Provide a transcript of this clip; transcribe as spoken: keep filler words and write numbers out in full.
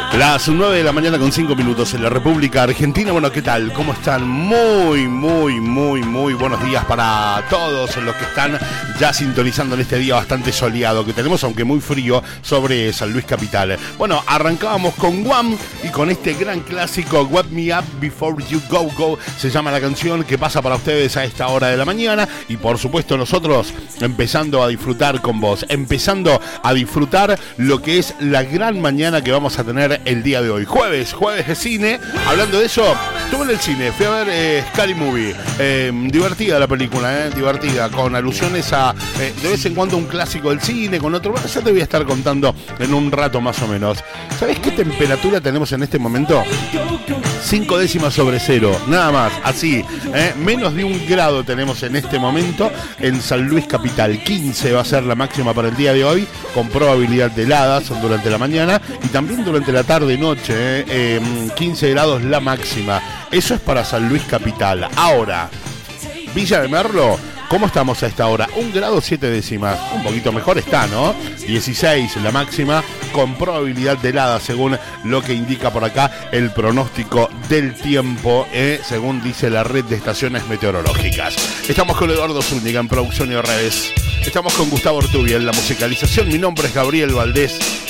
Las nueve de la mañana con cinco minutos en la República Argentina. Bueno, ¿qué tal? ¿Cómo están? Muy, muy, muy, muy buenos días para todos los que están ya sintonizando en este día bastante soleado que tenemos, aunque muy frío, sobre San Luis Capital. Bueno, arrancábamos con Wham y con este gran clásico, Wake Me Up Before You Go Go, se llama la canción que pasa para ustedes a esta hora de la mañana. Y por supuesto nosotros empezando a disfrutar con vos, empezando a disfrutar lo que es la gran mañana que vamos a tener el día de hoy, jueves, jueves de cine. Hablando de eso, estuve en el cine, fui a ver eh, Scary Movie, eh, divertida la película, eh, divertida, con alusiones a eh, de vez en cuando un clásico del cine, con otro, bueno, ya te voy a estar contando en un rato más o menos. ¿Sabés qué temperatura tenemos en este momento? Cinco décimas sobre cero, nada más, así, eh, menos de un grado tenemos en este momento en San Luis Capital. Quince va a ser la máxima para el día de hoy, con probabilidad de heladas durante la mañana y también durante la tarde-noche, eh, eh, quince grados la máxima. Eso es para San Luis Capital. Ahora, Villa de Merlo, ¿cómo estamos a esta hora? Un grado siete décimas, un poquito mejor está, ¿no? dieciséis la máxima, con probabilidad de helada, según lo que indica por acá el pronóstico del tiempo, eh, según dice la red de estaciones meteorológicas. Estamos con Eduardo Zúñiga en producción y redes. Estamos con Gustavo Ortubia en la musicalización. Mi nombre es Gabriel Valdés.